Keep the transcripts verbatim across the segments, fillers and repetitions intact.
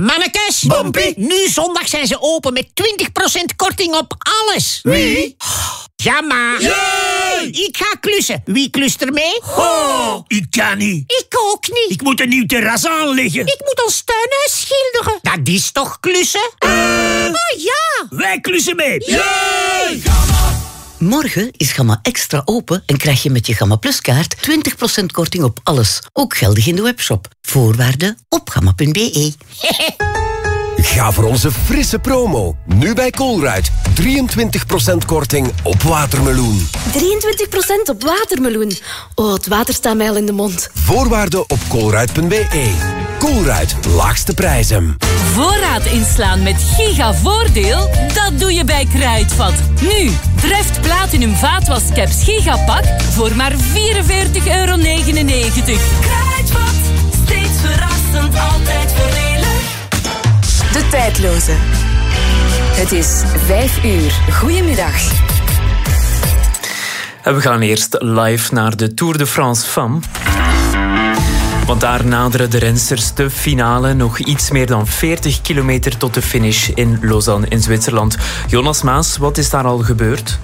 Mannekes, Bompie. nu zondag zijn ze open met twintig procent korting op alles. Wie? Ja, maar. Jee! Ik ga klussen. Wie klust er mee? Oh, ik kan niet. Ik ook niet. Ik moet een nieuw terras aanleggen. Ik moet ons tuinhuis schilderen. Dat is toch klussen? Uh, oh ja. Wij klussen mee. Yay! Morgen is Gamma Extra open en krijg je met je Gamma Plus kaart twintig procent korting op alles. Ook geldig in de webshop. Voorwaarden op gamma punt b e. Ga voor onze frisse promo. Nu bij Colruyt. drieëntwintig procent korting op watermeloen. drieëntwintig procent op watermeloen. Oh, het water staat mij al in de mond. Voorwaarden op colruyt punt b e. Colruyt, laagste prijzen. Voorraad inslaan met gigavoordeel? Dat doe je bij Kruidvat. Nu, Dreft Platinum vaatwascaps gigapak voor maar vierenveertig euro negenennegentig. Kruidvat, steeds verrassend, altijd voordelig. De tijdloze. Het is vijf uur. Goedemiddag. En we gaan eerst live naar de Tour de France Femmes. Want daar naderen de rensters de finale. Nog iets meer dan veertig kilometer tot de finish in Lausanne in Zwitserland. Jonas Maas, wat is daar al gebeurd?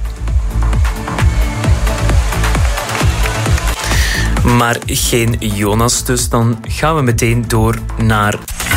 Maar geen Jonas, dus dan gaan we meteen door naar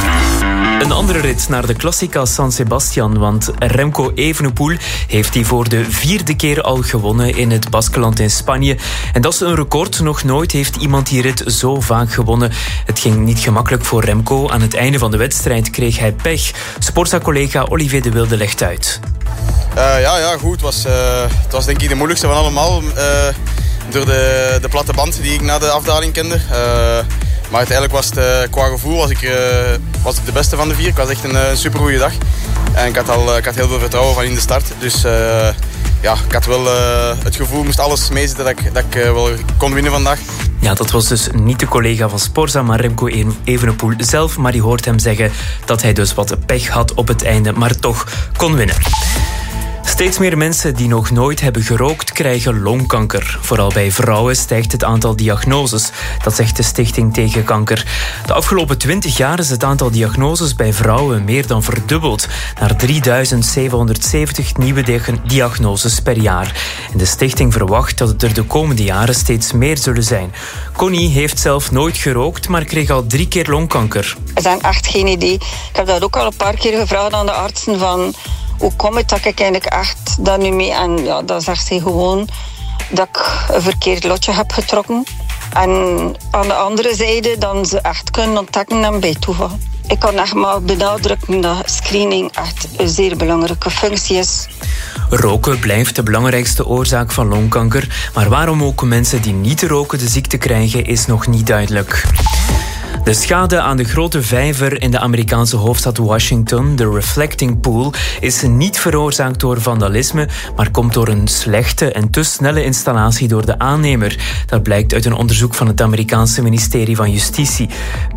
een andere rit, naar de Classica San Sebastian. Want Remco Evenepoel heeft die voor de vierde keer al gewonnen in het Baskeland in Spanje. En dat is een record. Nog nooit heeft iemand die rit zo vaak gewonnen. Het ging niet gemakkelijk voor Remco. Aan het einde van de wedstrijd kreeg hij pech. Sportza-collega Olivier de Wilde legt uit. Uh, ja, ja, goed. Het was, uh, het was denk ik de moeilijkste van allemaal. Uh, door de, de platte band die ik na de afdaling kende. Uh, Maar uiteindelijk was het, uh, qua gevoel was ik, uh, was ik de beste van de vier. Het was echt een, een supergoeie dag. En ik had, al, ik had heel veel vertrouwen van in de start. Dus uh, ja, ik had wel uh, het gevoel, moest alles meezitten dat ik, dat ik uh, wel kon winnen vandaag. Ja, dat was dus niet de collega van Sporza, maar Remco Evenepoel zelf. Maar je hoort hem zeggen dat hij dus wat pech had op het einde, maar toch kon winnen. Steeds meer mensen die nog nooit hebben gerookt krijgen longkanker. Vooral bij vrouwen stijgt het aantal diagnoses. Dat zegt de Stichting Tegen Kanker. De afgelopen twintig jaar is het aantal diagnoses bij vrouwen meer dan verdubbeld. Naar drieduizend zevenhonderdzeventig nieuwe diagnoses per jaar. En de stichting verwacht dat het er de komende jaren steeds meer zullen zijn. Connie heeft zelf nooit gerookt, maar kreeg al drie keer longkanker. Er zijn echt geen idee. Ik heb dat ook al een paar keer gevraagd aan de artsen van... Hoe komt het dat ik eigenlijk echt daar nu mee... En ja, dan zegt ze gewoon dat ik een verkeerd lotje heb getrokken. En aan de andere zijde dan ze echt kunnen ontdekken en bij toeval. Ik kan echt maar benadrukken dat screening echt een zeer belangrijke functie is. Roken blijft de belangrijkste oorzaak van longkanker. Maar waarom ook mensen die niet roken de ziekte krijgen, is nog niet duidelijk. De schade aan de grote vijver in de Amerikaanse hoofdstad Washington, de Reflecting Pool, is niet veroorzaakt door vandalisme, maar komt door een slechte en te snelle installatie door de aannemer. Dat blijkt uit een onderzoek van het Amerikaanse ministerie van Justitie.